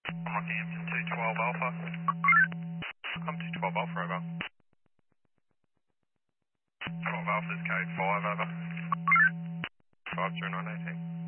I'm Rockhampton 212 Alpha. I'm 212 Alpha, over. 12 Alpha's code 5, over. 5 through 918.